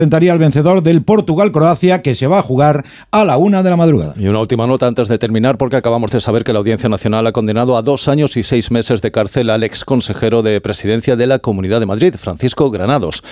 Presentaría al vencedor del Portugal-Croacia, que se va a jugar a la 1 de la madrugada. Y una última nota antes de terminar, porque acabamos de saber que la Audiencia Nacional ha condenado a 2 años y 6 meses de cárcel al exconsejero de Presidencia de la Comunidad de Madrid, Francisco Granados.